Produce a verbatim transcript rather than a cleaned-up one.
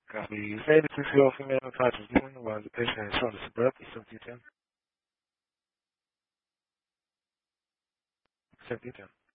Copy. You say the two C female type is given while the patient has shortness of breath. seventeen ten. seventeen ten.